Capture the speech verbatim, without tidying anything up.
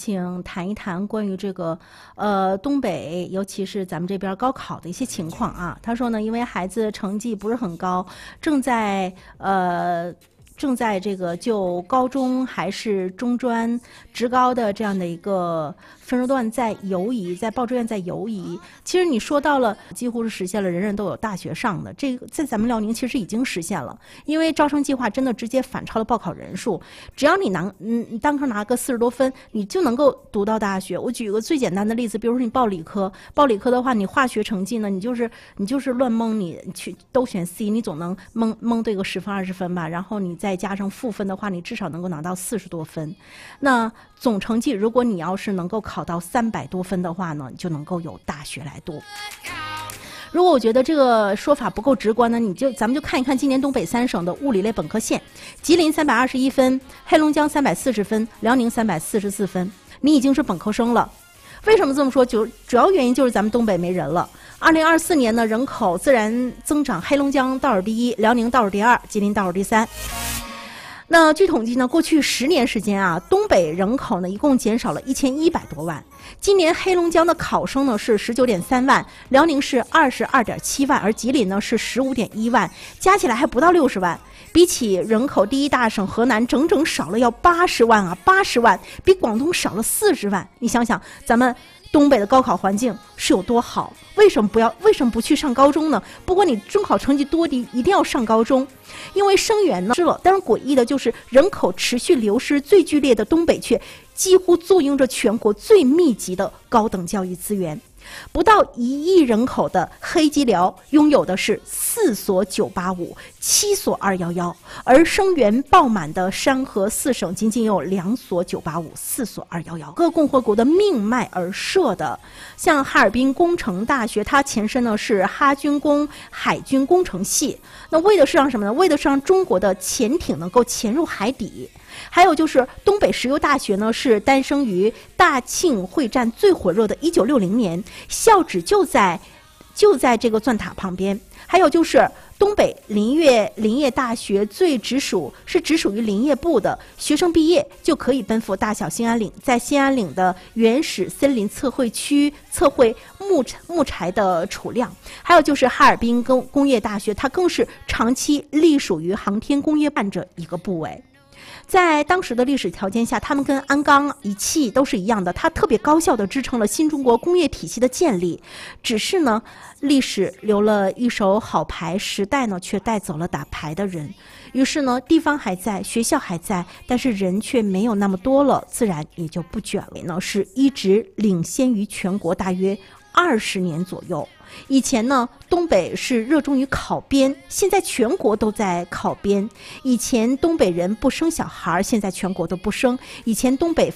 请谈一谈关于这个呃东北，尤其是咱们这边高考的一些情况啊。他说呢，因为孩子成绩不是很高，正在呃。正在这个就高中还是中专、职高的这样的一个分数段在游移，在报志愿在游移。其实你说到了，几乎是实现了人人都有大学上的，这个在咱们辽宁其实已经实现了，因为招生计划真的直接反超了报考人数。只要你拿嗯当科拿个四十多分，你就能够读到大学。我举个最简单的例子，比如说你报理科，报理科的话，你化学成绩呢，你就是你就是乱蒙，你去都选 C， 你总能蒙蒙对个十分二十分吧，然后你再再加上赋分的话，你至少能够拿到四十多分。那总成绩，如果你要是能够考到三百多分的话呢，你就能够有大学来读。如果我觉得这个说法不够直观呢，你就咱们就看一看今年东北三省的物理类本科线：吉林三百二十一分，黑龙江三百四十分，辽宁三百四十四分，你已经是本科生了。为什么这么说？就主要原因就是咱们东北没人了。二零二四年呢，人口自然增长，黑龙江倒数第一，辽宁倒数第二，吉林倒数第三。那据统计呢，过去十年时间啊，东北人口呢一共减少了一千一百多万。今年黑龙江的考生呢是十九点三万，辽宁是二十二点七万，而吉林呢是十五点一万，加起来还不到六十万。比起人口第一大省河南，整整少了要八十万啊，八十万，比广东少了四十万。你想想，咱们东北的高考环境是有多好？为什么不要？为什么不去上高中呢？不管你中考成绩多低，一定要上高中，因为生源呢是了。但是诡异的就是人口持续流失最剧烈的东北，却几乎坐拥着全国最密集的高等教育资源。不到一亿人口的黑吉辽拥有的是四所九八五、七所二幺幺，而生源爆满的山河四省仅仅有两所九八五、四所二幺幺。各共和国的命脉而设的，像哈尔滨工程大学，它前身呢是哈军工海军工程系，那为的是让什么呢？为的是让中国的潜艇能够潜入海底。还有就是东北石油大学呢，是诞生于大庆会战最火热的一九六零年，校址就在就在这个钻塔旁边。还有就是东北林业林业大学最直属是直属于林业部的，学生毕业就可以奔赴大小兴安岭，在兴安岭的原始森林测绘区测绘木木柴的储量。还有就是哈尔滨工工业大学，它更是长期隶属于航天工业办这一个部委。在当时的历史条件下，他们跟鞍钢一气都是一样的，它特别高效地支撑了新中国工业体系的建立。只是呢，历史留了一手好牌，时代呢却带走了打牌的人。于是呢，地方还在，学校还在，但是人却没有那么多了，自然也就不卷了。呢是一直领先于全国大约二十年左右。以前呢，东北是热衷于考编，现在全国都在考编。以前东北人不生小孩，现在全国都不生。以前东北